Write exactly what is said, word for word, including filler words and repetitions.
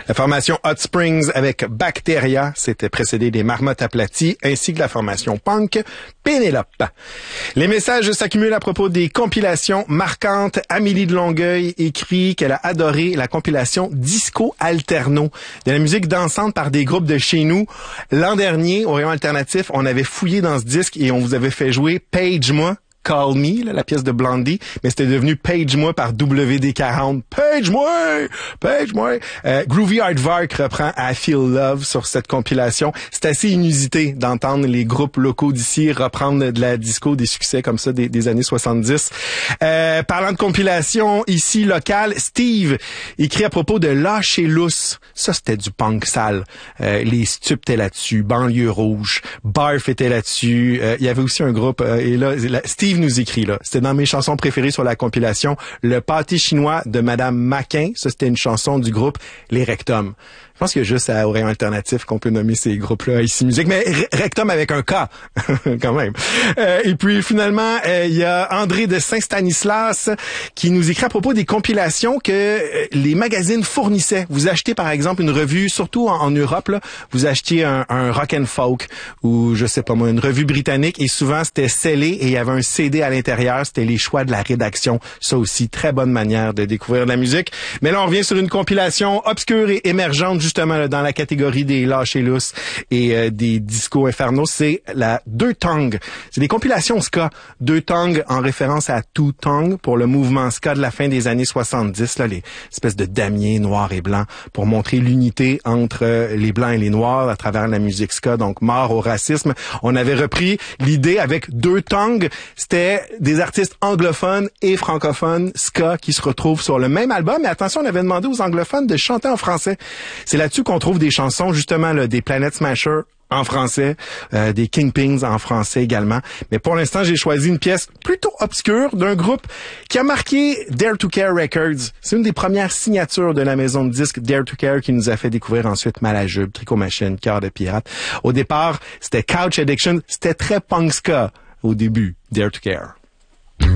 La formation Hot Springs avec Bacteria, c'était précédé des Marmottes aplaties, ainsi que la formation punk Pénélope. Les messages s'accumulent à propos des compilations marquantes. Amélie de Longueuil écrit qu'elle a adoré la compilation Disco Alterno, de la musique dansante par des groupes de chez nous. L'an dernier, au rayon alternatif, on avait fouillé dans ce disque et on vous avait fait jouer Page-moi. Call Me, là, la pièce de Blondie, mais c'était devenu Page-moi par W D quarante. Page-moi! Page-moi! Euh, Groovy Aardvark reprend I Feel Love sur cette compilation. C'est assez inusité d'entendre les groupes locaux d'ici reprendre de la disco, des succès comme ça des, des années soixante-dix. Euh, parlant de compilation ici locale, Steve écrit à propos de Lâcher lousse. Ça, c'était du punk sale. Euh, les Stupes étaient là-dessus, Banlieue Rouge, Barf était là-dessus. Euh, il y avait aussi un groupe, euh, et là, là, Steve nous écrit là. C'était dans mes chansons préférées sur la compilation. Le pâté chinois de Madame Maquin. Ça, c'était une chanson du groupe Les Rectum. Je pense qu'il y a juste à Au rayon alternatif qu'on peut nommer ces groupes-là ici musique, mais Rectum avec un K, quand même. Euh, et puis finalement, euh, il y a André de Saint-Stanislas qui nous écrit à propos des compilations que euh, les magazines fournissaient. Vous achetez par exemple une revue, surtout en, en Europe, là, vous achetiez un, un rock and folk ou je sais pas moi, une revue britannique et souvent c'était scellé et il y avait un C D à l'intérieur. C'était les choix de la rédaction. Ça aussi, très bonne manière de découvrir de la musique. Mais là, on revient sur une compilation obscure et émergente justement là, dans la catégorie des lâchers lousses et euh, des discos infernaux, c'est la Deux Tongues. C'est des compilations ska. Deux Tongues en référence à Two Tongue pour le mouvement ska de la fin des années soixante-dix, là, les espèces de damiers noirs et blancs pour montrer l'unité entre euh, les blancs et les noirs à travers la musique ska, donc mort au racisme. On avait repris l'idée avec Deux Tongues. C'était des artistes anglophones et francophones ska qui se retrouvent sur le même album. Mais attention, on avait demandé aux anglophones de chanter en français. C'est là-dessus qu'on trouve des chansons, justement, là, des Planet Smashers en français, euh, des Kingpins en français également. Mais pour l'instant, j'ai choisi une pièce plutôt obscure d'un groupe qui a marqué Dare to Care Records. C'est une des premières signatures de la maison de disques Dare to Care qui nous a fait découvrir ensuite Malajube, Tricot Machine, Cœur de Pirate. Au départ, c'était Couch Addiction. C'était très punk ska au début, Dare to Care.